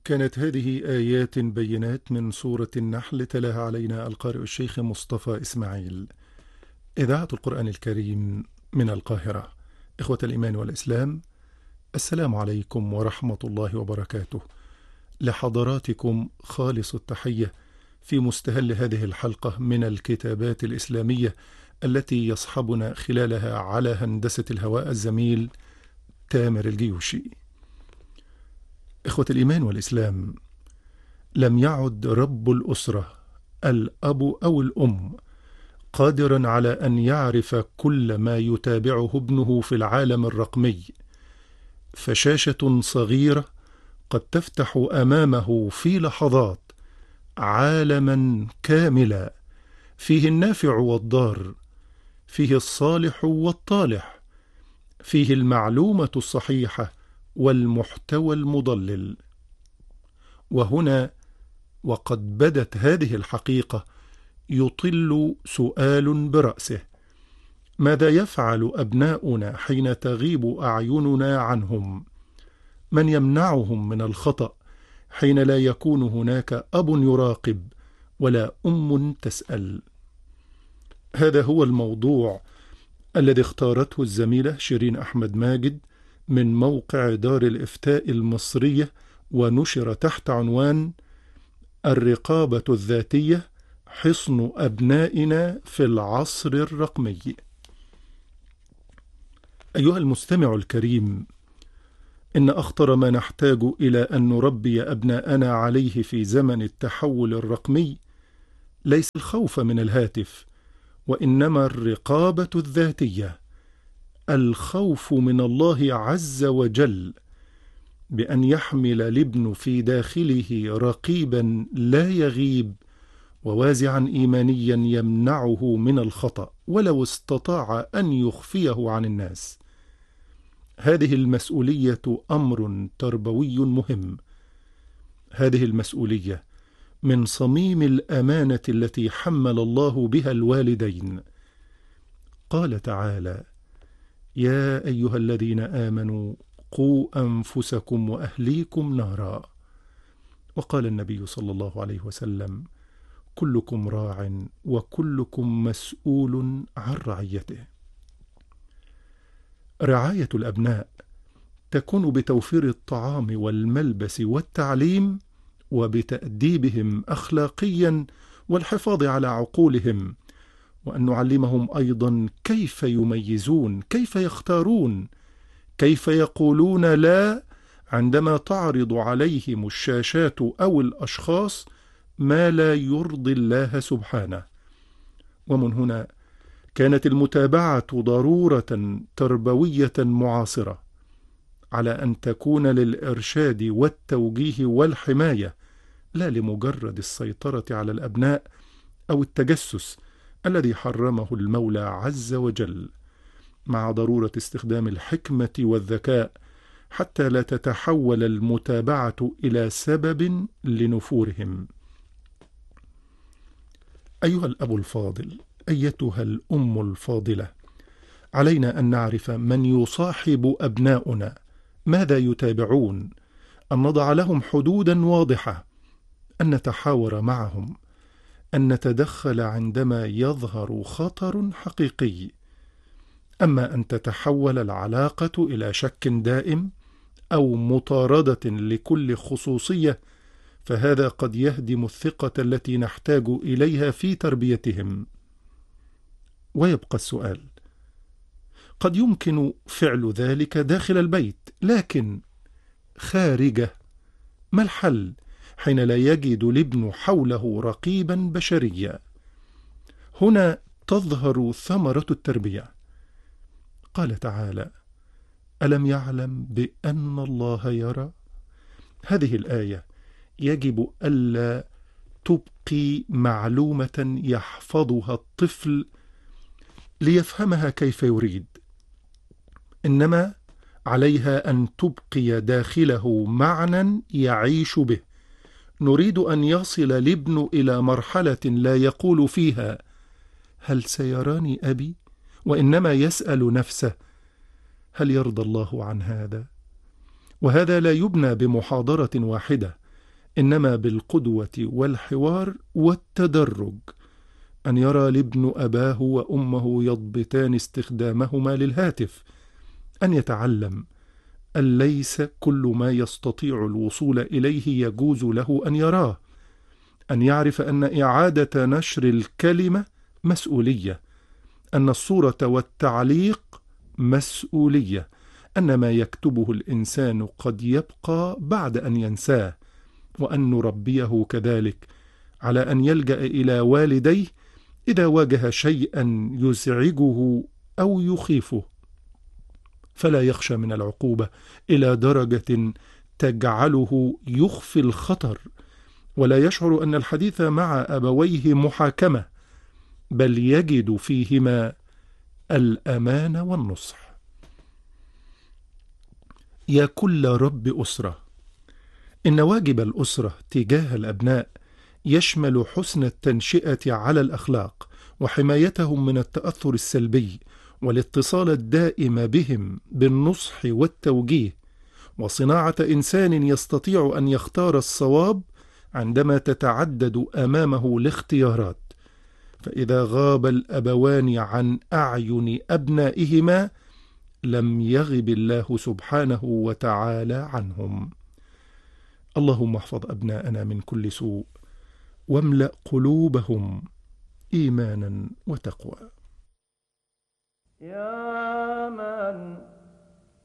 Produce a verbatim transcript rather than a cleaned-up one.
كانت هذه آيات بينات من سورة النحل تلاها علينا القارئ الشيخ مصطفى إسماعيل. إذاعة القرآن الكريم من القاهرة. إخوة الإيمان والإسلام، السلام عليكم ورحمة الله وبركاته. لحضراتكم خالص التحية في مستهل هذه الحلقة من الكتابات الإسلامية التي يصحبنا خلالها على هندسة الهواء الزميل تامر الجيوشي. إخوة الإيمان والإسلام، لم يعد رب الأسرة الأب أو الأم قادرا على أن يعرف كل ما يتابعه ابنه في العالم الرقمي، فشاشة صغيرة قد تفتح أمامه في لحظات عالما كاملا فيه النافع والضار، فيه الصالح والطالح، فيه المعلومة الصحيحة والمحتوى المضلل. وهنا وقد بدت هذه الحقيقة يطل سؤال برأسه: ماذا يفعل أبناؤنا حين تغيب أعيننا عنهم؟ من يمنعهم من الخطأ حين لا يكون هناك أب يراقب ولا أم تسأل؟ هذا هو الموضوع الذي اختارته الزميلة شيرين أحمد ماجد من موقع دار الإفتاء المصرية، ونشر تحت عنوان الرقابة الذاتية حصن أبنائنا في العصر الرقمي. أيها المستمع الكريم، إن أخطر ما نحتاج إلى أن نربي أبناءنا عليه في زمن التحول الرقمي ليس الخوف من الهاتف، وإنما الرقابة الذاتية، الخوف من الله عز وجل بأن يحمل الابن في داخله رقيبا لا يغيب، ووازعا إيمانيا يمنعه من الخطأ ولو استطاع أن يخفيه عن الناس. هذه المسؤولية أمر تربوي مهم. هذه المسؤولية من صميم الأمانة التي حمل الله بها الوالدين. قال تعالى: يا أيها الذين آمنوا قوا أنفسكم وأهليكم نارا. وقال النبي صلى الله عليه وسلم: كلكم راع وكلكم مسؤول عن رعيته. رعاية الأبناء تكون بتوفير الطعام والملبس والتعليم، وبتأديبهم أخلاقيا والحفاظ على عقولهم، وأن نعلمهم أيضا كيف يميزون، كيف يختارون، كيف يقولون لا عندما تعرض عليهم الشاشات أو الأشخاص ما لا يرضي الله سبحانه. ومن هنا كانت المتابعة ضرورة تربوية معاصرة، على أن تكون للإرشاد والتوجيه والحماية، لا لمجرد السيطرة على الأبناء أو التجسس الذي حرمه المولى عز وجل، مع ضرورة استخدام الحكمة والذكاء حتى لا تتحول المتابعة إلى سبب لنفورهم. أيها الأب الفاضل، أيتها الأم الفاضلة، علينا أن نعرف من يصاحب أبناؤنا، ماذا يتابعون، أن نضع لهم حدودا واضحة، أن نتحاور معهم، أن نتدخل عندما يظهر خطر حقيقي. أما أن تتحول العلاقة إلى شك دائم أو مطاردة لكل خصوصية، فهذا قد يهدم الثقة التي نحتاج إليها في تربيتهم. ويبقى السؤال: قد يمكن فعل ذلك داخل البيت، لكن خارجه ما الحل حين لا يجد الابن حوله رقيبا بشريا؟ هنا تظهر ثمرة التربية. قال تعالى: ألم يعلم بأن الله يرى؟ هذه الآية يجب ألا تبقي معلومة يحفظها الطفل ليفهمها كيف يريد، إنما عليها أن تبقي داخله معنى يعيش به. نريد أن يصل الابن إلى مرحلة لا يقول فيها هل سيراني أبي، وإنما يسأل نفسه هل يرضى الله عن هذا؟ وهذا لا يبنى بمحاضرة واحدة، إنما بالقدوة والحوار والتدرج، أن يرى الابن أباه وأمه يضبطان استخدامهما للهاتف، أن يتعلم أن ليس كل ما يستطيع الوصول إليه يجوز له أن يراه، أن يعرف أن إعادة نشر الكلمة مسؤولية، أن الصورة والتعليق مسؤولية، أن ما يكتبه الإنسان قد يبقى بعد أن ينساه، وأن نربيه كذلك على أن يلجأ إلى والديه إذا واجه شيئا يزعجه أو يخيفه، فلا يخشى من العقوبة إلى درجة تجعله يخفي الخطر، ولا يشعر أن الحديث مع أبويه محاكمة، بل يجد فيهما الأمان والنصح. يا كل رب أسرة، إن واجب الأسرة تجاه الأبناء يشمل حسن التنشئة على الأخلاق، وحمايتهم من التأثر السلبي، والاتصال الدائم بهم بالنصح والتوجيه، وصناعة إنسان يستطيع أن يختار الصواب عندما تتعدد أمامه الاختيارات، فإذا غاب الأبوان عن أعين أبنائهما لم يغب الله سبحانه وتعالى عنهم. اللهم احفظ أبناءنا من كل سوء، واملأ قلوبهم إيمانا وتقوى. يا من